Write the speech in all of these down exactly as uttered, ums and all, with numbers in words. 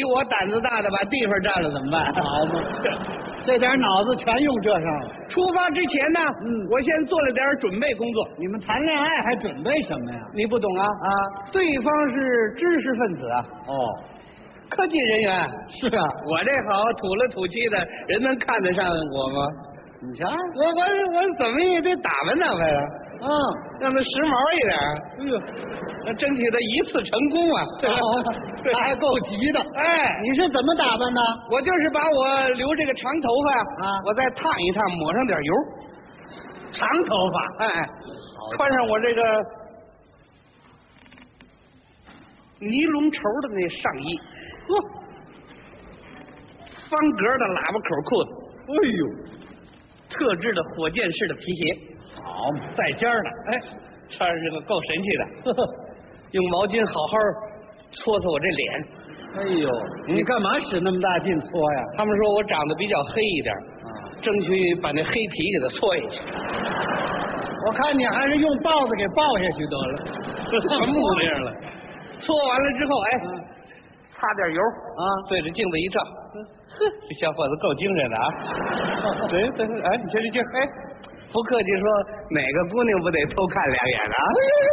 我胆子大的把地方占了怎么办？ 好嘛，这点脑子全用这上了。 出发之前呢， 嗯， 我先做了点准备工作。 你们谈恋爱还准备什么呀？ 你不懂啊？ 啊， 对方是知识分子啊， 哦， 科技人员。 是啊， 我这好土了土气的，人能看得上我吗？ 你瞧， 我我我怎么也得打扮打扮啊， 嗯， 让他时髦一点。 哎呦， 那争取他一次成功啊！ 好，他还够急的。 哎， 你是怎么打扮的？ 我就是把我留这个长头发啊我再烫一烫，抹上点油。 长头发， 哎哎，穿上我这个尼龙绸的那上衣，呵，方格的喇叭口裤子， 哎呦， 特制的火箭式的皮鞋， 好嘛，带尖儿的， 哎，穿上这个够神气的。用毛巾好好搓搓我这脸。 哎呦，你干嘛使那么大劲搓呀？ 他们说我长得比较黑一点， 啊， 争取把那黑皮给它搓下去。 我看你还是用刨子给刨下去得了。 这什么模样了？搓完了之后，哎，擦点油啊， 对着镜子一照，呵，这小伙子够精神的啊！对对，哎，你瞧这劲，哎，不客气说，哪个姑娘不得偷看两眼啊？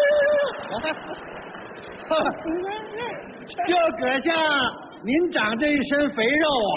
就阁下，您长这一身肥肉啊！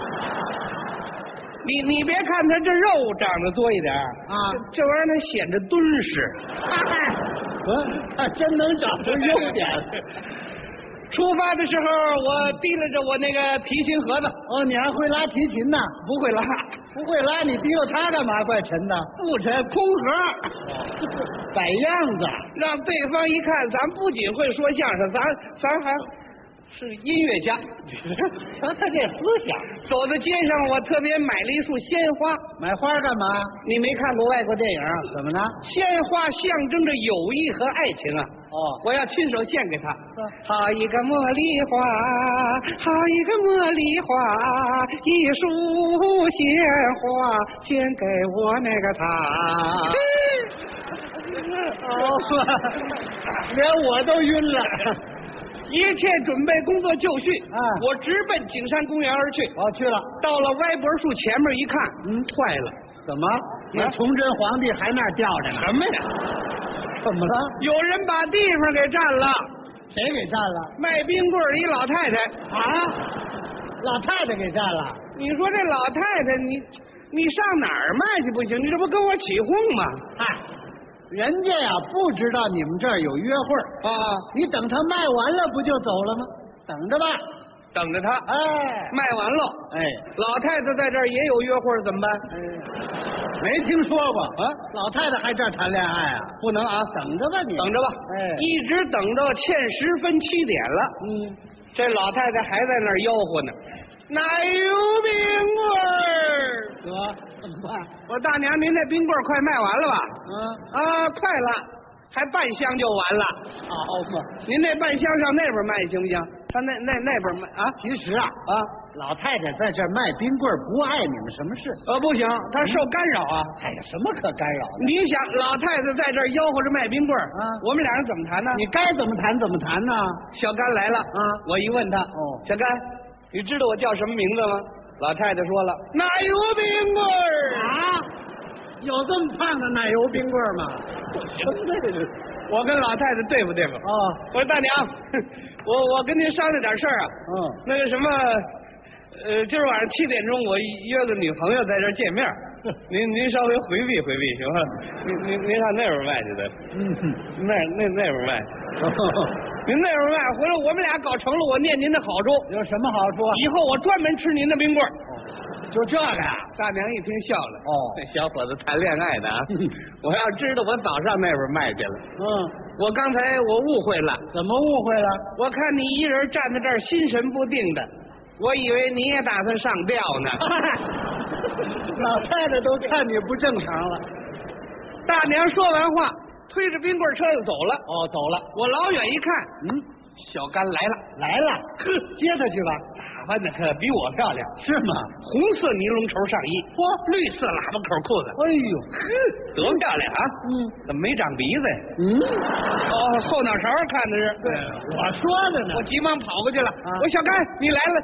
你你别看他这肉长得多一点啊， 这这玩意儿它显着敦实。 嗨，嗯，他真能找出优点。 出发的时候，我提拉着我那个提琴盒子。 哦，你还会拉提琴呢？ 不会拉， 不会拉，你提溜它干嘛？怪沉的。 不沉，空盒， 摆样子， 让对方一看，咱不仅会说相声，咱咱还是音乐家。 瞧他这思想。 走到街上，我特别买了一束鲜花。 买花干嘛？ 你没看过外国电影？ 怎么呢？ 鲜花象征着友谊和爱情啊！ 哦， 我要亲手献给他。好一个茉莉花，好一个茉莉花，一束鲜花献给我那个他。 哦，连我都晕了。 一切准备工作就绪， 啊， 我直奔景山公园而去。 我去了， 到了歪脖树前面一看， 嗯， 坏了， 怎么？那崇祯皇帝还那儿吊着呢？ 什么呀？ 怎么了？ 有人把地方给占了。 谁给占了？ 卖冰棍儿一老太太啊，老太太给占了。 你说这老太太，你你上哪儿卖去不行？你这不跟我起哄吗？ 嗨，人家呀不知道你们这儿有约会啊， 你等他卖完了不就走了吗？等着吧， 等着他。 哎， 卖完了， 哎， 老太太在这儿也有约会，怎么办？ 哎，没听说过啊，老太太还这儿谈恋爱啊？ 不能啊， 等着吧你， 等着吧。 哎， 一直等到欠十分七点了， 嗯， 这老太太还在那儿吆喝呢。奶油冰棍儿， 得怎么办？ 我大娘，您那冰棍儿快卖完了吧？ 嗯， 啊，快了，还半箱就完了。 好嘛， 您那半箱上那边卖行不行？上那那那边卖啊？ 其实啊啊， 老太太在这儿卖冰棍儿不碍你们什么事？ 呃，不行，她受干扰啊。 哎呀，什么可干扰的？ 你想，老太太在这儿吆喝着卖冰棍儿， 啊， 我们俩人怎么谈呢？ 你该怎么谈怎么谈呢？ 小甘来了啊， 我一问他， 哦， 小甘，你知道我叫什么名字吗？老太太说了，奶油冰棍儿啊，有这么胖的奶油冰棍儿吗？ 什么这是？我跟老太太对付对付。 哦， 我说大娘，我我跟您商量点事儿啊。 嗯， 那个什么，呃，今儿晚上七点钟我约个女朋友在这儿见面，您您稍微回避回避行吗？您您您上那边卖去的， 嗯， 那那那边卖。您那边卖回来，我们俩搞成了，我念您的好处。 有什么好处啊？ 以后我专门吃您的冰棍儿。 就这个呀？ 大娘一听笑了。 哦， 这小伙子谈恋爱的啊！我要知道，我早上那边卖去了。 嗯， 我刚才我误会了。 怎么误会了？ 我看你一人站在这儿，心神不定的，我以为你也打算上吊呢。 老太太都看你不正常了。 大娘说完话，推着冰棍车就走了。 哦，走了。 我老远一看， 嗯， 小甘来了， 来了，呵，接他去吧。 打扮的可比我漂亮， 是吗？ 红色尼龙绸上衣，嚯，绿色喇叭口裤子。 哎呦， 呵，多漂亮啊！ 嗯， 怎么没长鼻子呀？ 嗯， 哦，后脑勺看的是。 对，我说的呢。 我急忙跑过去了。 啊， 我小甘，你来了。